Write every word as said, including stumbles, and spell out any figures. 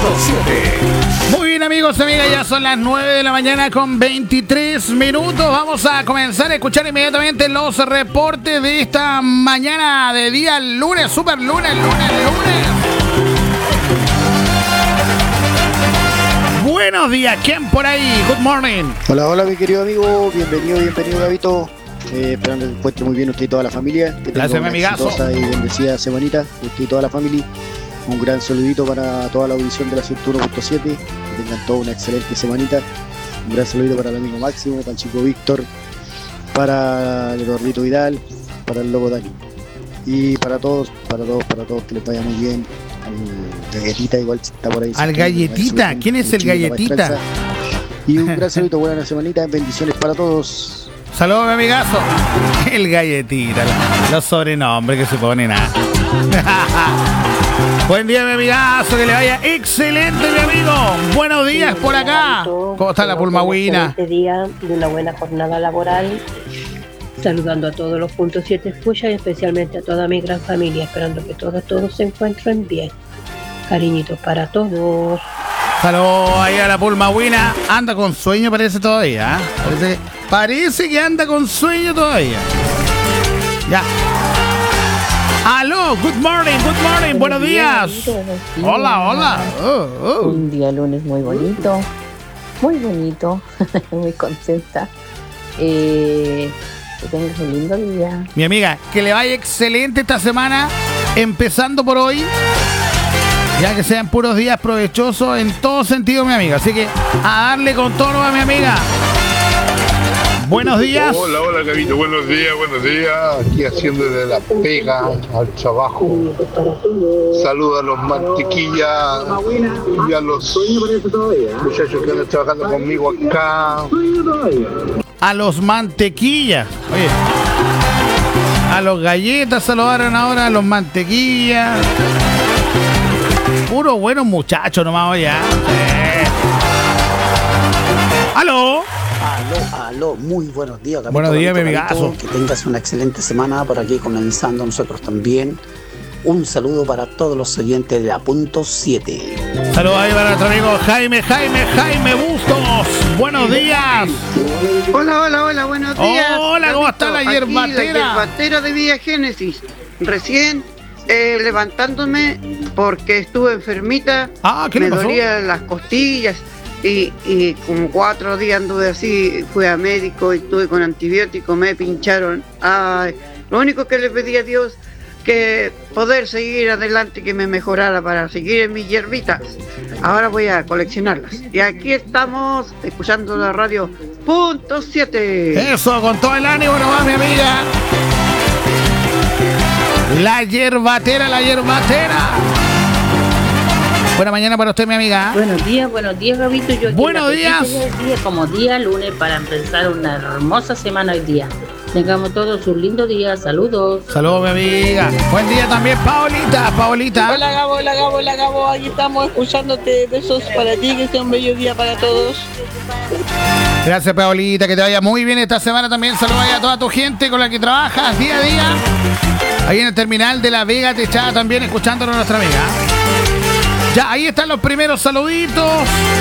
punto siete. Muy bien, amigos y amigas, ya son las nueve de la mañana con veintitrés minutos. Vamos a comenzar a escuchar inmediatamente los reportes de esta mañana de día lunes, super lunes, lunes, lunes. Buenos días, ¿quién por ahí? Good morning. Hola, hola, mi querido amigo. Bienvenido, bienvenido, Gabito. Eh, esperando que encuentre muy bien usted y toda la familia. Que tenga una exitosa y bendecida semanita. Usted y toda la familia. Un gran saludito para toda la audición de la ciento uno punto siete. Que tengan toda una excelente semanita. Un gran saludito para el amigo Máximo, para el chico Víctor, para el gordito Vidal, para el loco Dani. Y para todos, para todos, para todos, que les vaya muy bien. Al Galletita igual está por ahí. Al Galletita, ¿quién es el Galletita? Y un gran saludo, buena semanita, bendiciones para todos. Saludos, mi amigazo. El Galletita, los sobrenombres que se ponen a. Buen día, mi amigazo, que le vaya excelente, mi amigo. Buenos días por acá. ¿Cómo está la pulmagüina? Este día de una buena jornada laboral. Saludando a todos los puntos siete escuchas y especialmente a toda mi gran familia, esperando que todos, todos se encuentren bien. Cariñitos para todos. Saludos ahí a la pulmagüina. Anda con sueño, parece todavía. ¿eh? Parece, parece que anda con sueño todavía. Ya. Aló, good morning, good morning, buenos, buenos días. días. Hola, hola. Oh, oh. Un día lunes muy bonito, muy bonito, muy contenta. Eh, que tengas un lindo día. Mi amiga, que le vaya excelente esta semana, empezando por hoy. Ya que sean puros días provechosos en todo sentido, mi amiga. Así que a darle con todo a mi amiga. Buenos días. Hola, hola, Gabito. Buenos días, buenos días. Aquí haciendo de la pega al trabajo. Saludos a los mantequillas y a los muchachos que andan trabajando conmigo acá. A los mantequillas. Oye. A los galletas saludaron ahora a los mantequillas. Puro buenos muchachos nomás, oye. Eh. ¡Aló! Aló, aló, muy buenos días, Gabito. Buenos días, Gabito, mi Gabito, amigazo. que tengas una excelente semana por aquí comenzando nosotros también. Un saludo para todos los oyentes de la punto siete. Saludos ahí para nuestro amigo Jaime, Jaime, Jaime Bustos. Buenos días. Hola, hola, hola, buenos días. Hola, ¿cómo está la hierbatera? La hierbatera de Villa Génesis. Recién eh, levantándome porque estuve enfermita. Ah, ¿qué me le pasó? dolían las costillas. Y, y como cuatro días anduve así, fui a médico y estuve con antibióticos, me pincharon. Ay, lo único que le pedí a Dios que poder seguir adelante, que me mejorara para seguir en mis hierbitas. Ahora voy a coleccionarlas. Y aquí estamos escuchando la radio punto siete. Eso, con todo el ánimo nomás, mi amiga. La hierbatera, la hierbatera. Buena mañana para usted, mi amiga. Buenos días, buenos días, Gabito. Yo buenos días. Día como día lunes para empezar una hermosa semana hoy día. Tengamos todos un lindo día. Saludos. Saludos, mi amiga. Buen día también, Paolita. Paolita. Hola, Gabo, hola, Gabo, hola, Gabo. Aquí estamos escuchándote. Besos para ti, que sea un bello día para todos. Gracias, Paolita. Que te vaya muy bien esta semana también. Saludos a toda tu gente con la que trabajas día a día. Ahí en el terminal de La Vega Techada también escuchándonos a nuestra amiga. Ya, ahí están los primeros saluditos.